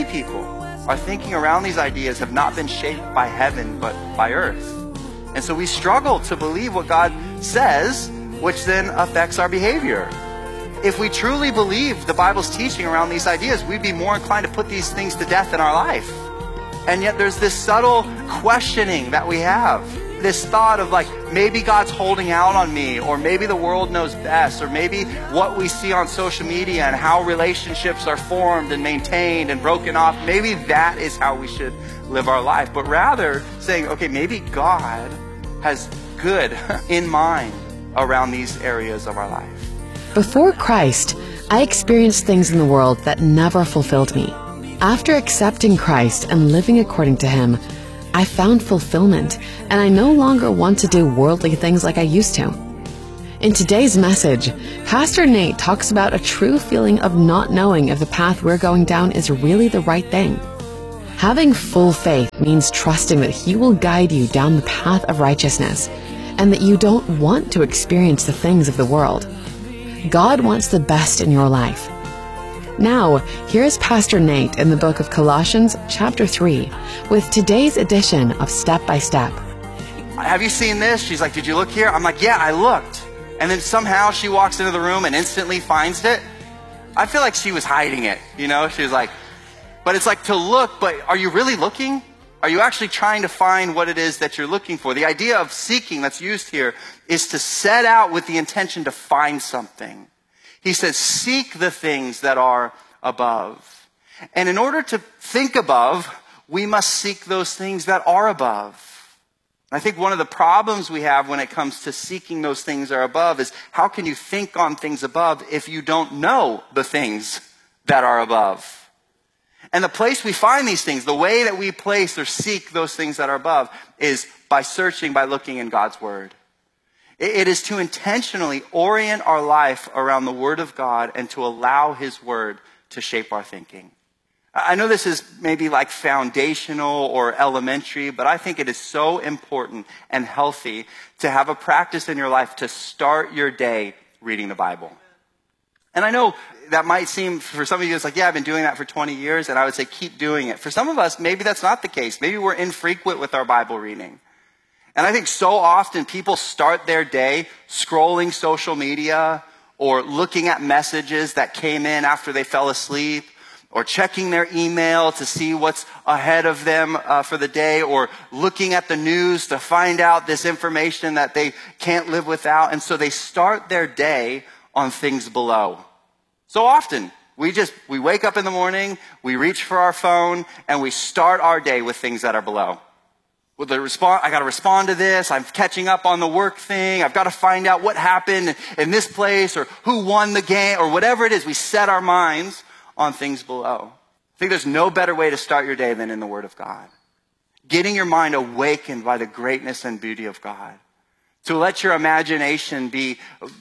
many people are thinking around these ideas have not been shaped by heaven, but by earth. And so we struggle to believe what God says, which then affects our behavior. If we truly believe the Bible's teaching around these ideas, we'd be more inclined to put these things to death in our life. And yet there's this subtle questioning that we have. This thought of like, maybe God's holding out on me, or maybe the world knows best, or maybe what we see on social media and how relationships are formed and maintained and broken off, maybe that is how we should live our life. But rather saying, okay, maybe God has good in mind around these areas of our life. Before Christ, I experienced things in the world that never fulfilled me. After accepting Christ and living according to Him, I found fulfillment, and I no longer want to do worldly things like I used to. In today's message, Pastor Nate talks about a true feeling of not knowing if the path we're going down is really the right thing. Having full faith means trusting that He will guide you down the path of righteousness, and that you don't want to experience the things of the world. God wants the best in your life. Now, here's Pastor Nate in the book of Colossians, chapter 3, with today's edition of Step by Step. Have you seen this? She's like, did you look here? I'm like, yeah, I looked. And then somehow she walks into the room and instantly finds it. I feel like she was hiding it, you know? She was like, but it's like to look, but are you really looking? Are you actually trying to find what it is that you're looking for? The idea of seeking that's used here is to set out with the intention to find something. He says, seek the things that are above. And in order to think above, we must seek those things that are above. I think one of the problems we have when it comes to seeking those things that are above is, how can you think on things above if you don't know the things that are above? And the place we find these things, the way that we place or seek those things that are above, is by searching, by looking in God's Word. It is to intentionally orient our life around the Word of God and to allow His Word to shape our thinking. I know this is maybe like foundational or elementary, but I think it is so important and healthy to have a practice in your life to start your day reading the Bible. And I know that might seem, for some of you, it's like, yeah, I've been doing that for 20 years, and I would say keep doing it. For some of us, maybe that's not the case. Maybe we're infrequent with our Bible reading. And I think so often people start their day scrolling social media or looking at messages that came in after they fell asleep, or checking their email to see what's ahead of them for the day, or looking at the news to find out this information that they can't live without. And so they start their day on things below. So often we wake up in the morning, we reach for our phone, and we start our day with things that are below. With the I got to respond to this. I'm catching up on the work thing. I've got to find out what happened in this place, or who won the game, or whatever it is. We set our minds on things below. I think there's no better way to start your day than in the Word of God. Getting your mind awakened by the greatness and beauty of God. To let your imagination be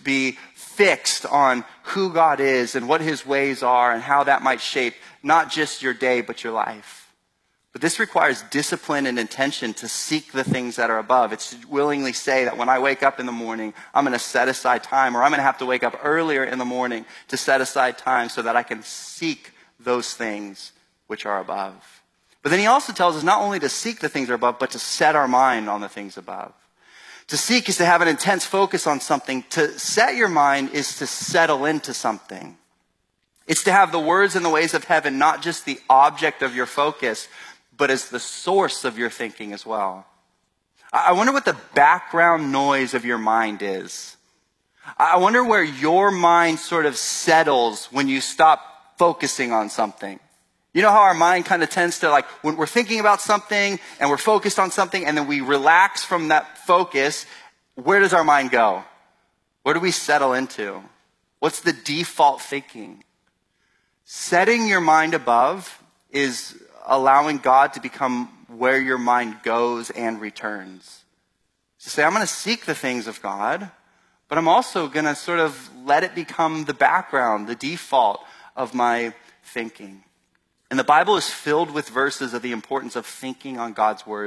fixed on who God is and what His ways are and how that might shape not just your day, but your life. But this requires discipline and intention to seek the things that are above. It's to willingly say that when I wake up in the morning, I'm going to set aside time, or I'm going to have to wake up earlier in the morning to set aside time so that I can seek those things which are above. But then he also tells us not only to seek the things that are above, but to set our mind on the things above. To seek is to have an intense focus on something. To set your mind is to settle into something. It's to have the words and the ways of heaven, not just the object of your focus, but as the source of your thinking as well. I wonder what the background noise of your mind is. I wonder where your mind sort of settles when you stop focusing on something. You know how our mind kind of tends to, like, when we're thinking about something and we're focused on something and then we relax from that focus, where does our mind go? Where do we settle into? What's the default thinking? Setting your mind above is allowing God to become where your mind goes and returns. To say, I'm going to seek the things of God, but I'm also going to sort of let it become the background, the default of my thinking. And the Bible is filled with verses of the importance of thinking on God's Word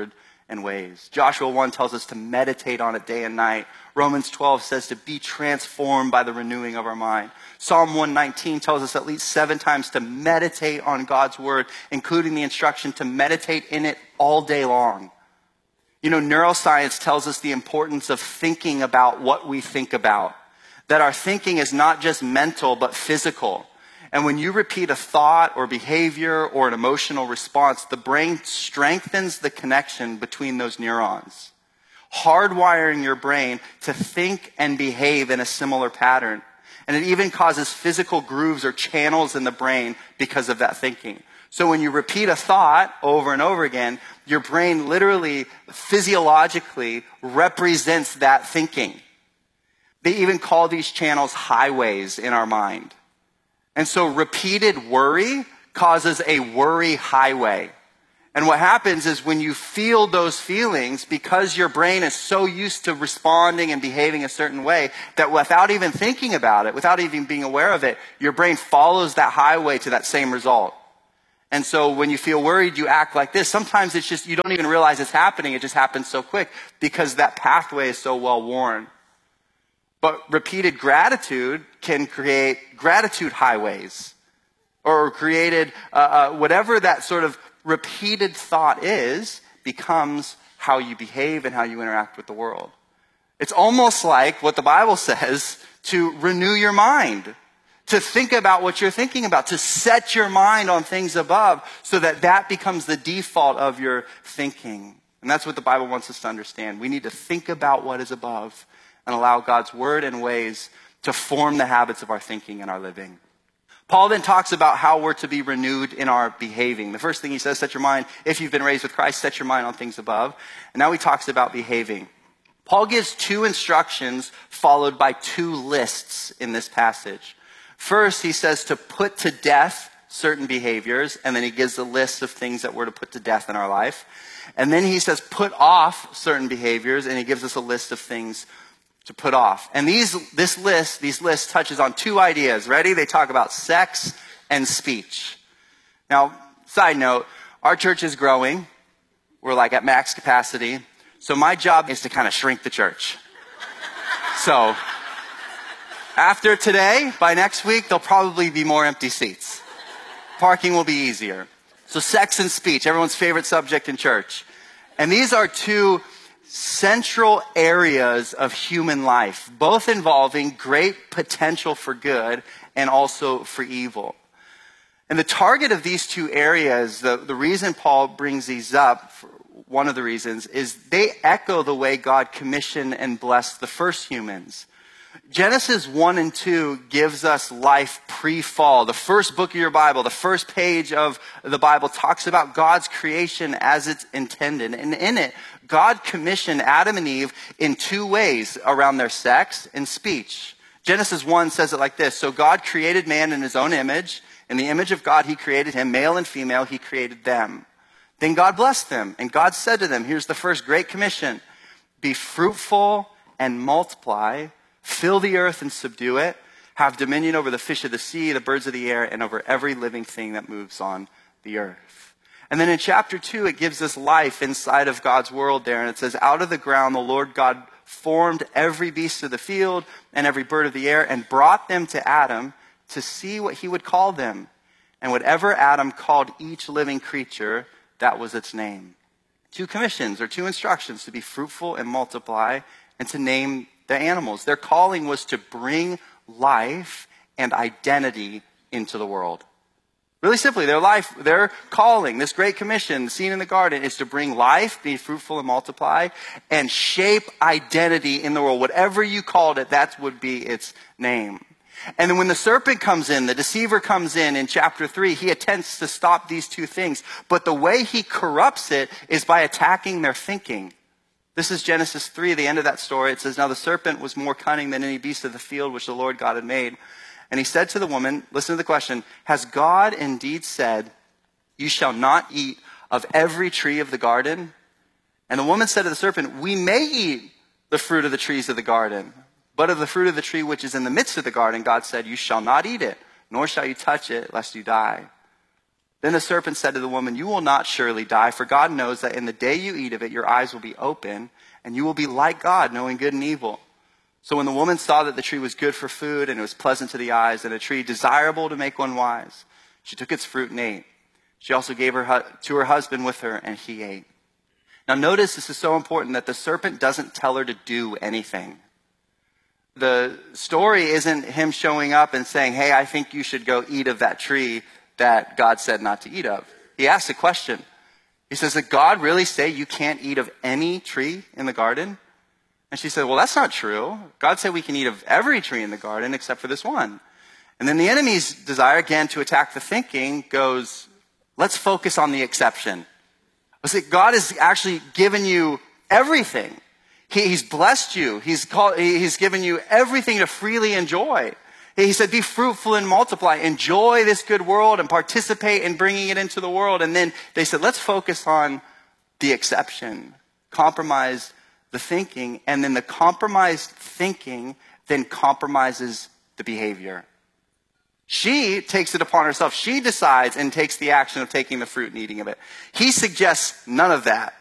and ways. Joshua 1 tells us to meditate on it day and night. Romans 12 says to be transformed by the renewing of our mind. Psalm 119 tells us at least 7 times to meditate on God's word, including the instruction to meditate in it all day long. You know, neuroscience tells us the importance of thinking about what we think about. That our thinking is not just mental, but physical. And when you repeat a thought or behavior or an emotional response, the brain strengthens the connection between those neurons, hardwiring your brain to think and behave in a similar pattern. And it even causes physical grooves or channels in the brain because of that thinking. So when you repeat a thought over and over again, your brain literally, physiologically represents that thinking. They even call these channels highways in our mind. And so repeated worry causes a worry highway. And what happens is when you feel those feelings, because your brain is so used to responding and behaving a certain way, that without even thinking about it, without even being aware of it, your brain follows that highway to that same result. And so when you feel worried, you act like this. Sometimes it's just, you don't even realize it's happening. It just happens so quick because that pathway is so well worn. But repeated gratitude can create gratitude highways, or created whatever that sort of repeated thought is becomes how you behave and how you interact with the world. It's almost like what the Bible says to renew your mind, to think about what you're thinking about, to set your mind on things above so that that becomes the default of your thinking. And that's what the Bible wants us to understand. We need to think about what is above and allow God's word and ways to form the habits of our thinking and our living. Paul then talks about how we're to be renewed in our behaving. The first thing he says, set your mind, if you've been raised with Christ, set your mind on things above. And now he talks about behaving. Paul gives 2 instructions followed by 2 lists in this passage. First, he says to put to death certain behaviors, and then he gives a list of things that we're to put to death in our life. And then he says put off certain behaviors, and he gives us a list of things to put off. And these list touches on 2 ideas. Ready? They talk about sex and speech. Now, side note, our church is growing. We're like at max capacity. So my job is to kind of shrink the church. So after today, by next week, there'll probably be more empty seats. Parking will be easier. So sex and speech, everyone's favorite subject in church. And these are 2 central areas of human life, both involving great potential for good and also for evil. And the target of these 2 areas, the reason Paul brings these up, one of the reasons, is they echo the way God commissioned and blessed the first humans. Genesis 1 and 2 gives us life pre-fall. The first book of your Bible, the first page of the Bible talks about God's creation as it's intended. And in it, God commissioned Adam and Eve in 2 ways around their sex and speech. Genesis 1 says it like this. So God created man in his own image. In the image of God, he created him. Male and female, he created them. Then God blessed them. And God said to them, here's the first great commission. Be fruitful and multiply. Fill the earth and subdue it. Have dominion over the fish of the sea, the birds of the air, and over every living thing that moves on the earth. And then in chapter 2, it gives us life inside of God's world there. And it says, out of the ground, the Lord God formed every beast of the field and every bird of the air and brought them to Adam to see what he would call them. And whatever Adam called each living creature, that was its name. 2 commissions or 2 instructions to be fruitful and multiply and to name the animals. Their calling was to bring life and identity into the world. Really simply, their calling, this great commission, the scene in the garden, is to bring life, be fruitful and multiply, and shape identity in the world. Whatever you called it, that would be its name. And then when the serpent comes in, the deceiver comes in chapter 3, he attempts to stop these 2 things. But the way he corrupts it is by attacking their thinking. This is Genesis 3, the end of that story. It says, now the serpent was more cunning than any beast of the field which the Lord God had made. And he said to the woman, listen to the question, has God indeed said, you shall not eat of every tree of the garden? And the woman said to the serpent, we may eat the fruit of the trees of the garden, but of the fruit of the tree which is in the midst of the garden, God said, you shall not eat it, nor shall you touch it, lest you die. Then the serpent said to the woman, "You will not surely die, for God knows that in the day you eat of it, your eyes will be open, and you will be like God, knowing good and evil." So when the woman saw that the tree was good for food, and it was pleasant to the eyes, and a tree desirable to make one wise, she took its fruit and ate. She also gave her to her husband with her, and he ate. Now notice, this is so important, that the serpent doesn't tell her to do anything. The story isn't him showing up and saying, "Hey, I think you should go eat of that tree that God said not to eat of." He asks a question. He says, "Did God really say you can't eat of any tree in the garden?" And she said, "Well, that's not true. God said we can eat of every tree in the garden except for this one." And then the enemy's desire, again, to attack the thinking goes, let's focus on the exception. Let's say God has actually given you everything. He's blessed you. He's given you everything to freely enjoy. He said, be fruitful and multiply. Enjoy this good world and participate in bringing it into the world. And then they said, let's focus on the exception. Compromise the thinking. And then the compromised thinking then compromises the behavior. She takes it upon herself. She decides and takes the action of taking the fruit and eating of it. He suggests none of that.